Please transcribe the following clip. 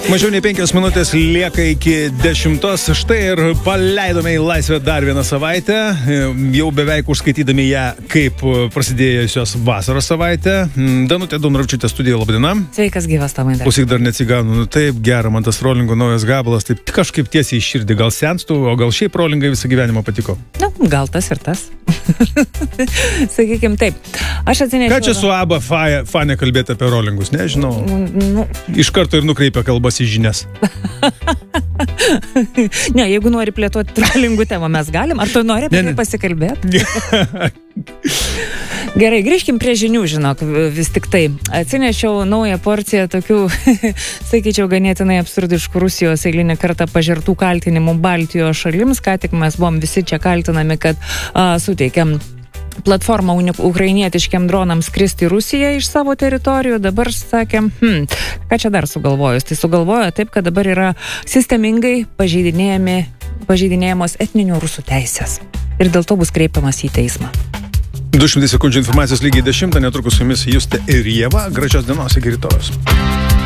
Mažiau nei 5 minutės lieka iki 10. Štai ir paleidome į laisvę dar vieną savaitę. Jau beveik užskaitydami ją, kaip prasidėjusios vasaros savaitę. Danutė Domravčiūtė studija, labadiena. Sveikas, gyvas Tomai. Klausyk, dar neatsiganu. Nu, taip, gera, man tas Rolingo naujas gabalas. Taip kažkaip tiesiai į širdį. Gal senstų, o gal šiaip Rolingai visą gyvenimą patiko? Nu, gal tas ir tas. Sakykim taip. Aš atsinešiau... Ką čia su ABBA fanė kalbėti apie Rolingus? Nežinau. Iš karto ir nukreipia kalbas į žinias. Ne, jeigu nori plėtoti Rolingų temą, mes galim. Ar tu nori apie tai pasikalbėti? Gerai, grįžkim prie žinių, žinok, vis tik tai. Atsinešiau naują porciją tokių, sakyčiau, ganėtinai absurdiškų Rusijos eilinį kartą pažertų kaltinimų Baltijos šalims. Ką tik mes buvom visi čia kaltinami, kad suteikiam platformą ukrainietiškiam dronams skristi į Rusiją iš savo teritorijų. Dabar sakėm, ką čia dar sugalvojus? Tai sugalvojo taip, kad dabar yra sistemingai pažeidinėjamos etninių rusų teisės. Ir dėl to bus kreipiamas į teismą. 200 sekundžių informacijos lygiai 10, netrukus su jumis Justė ir Ieva. Gražios dienos, iki rytojus.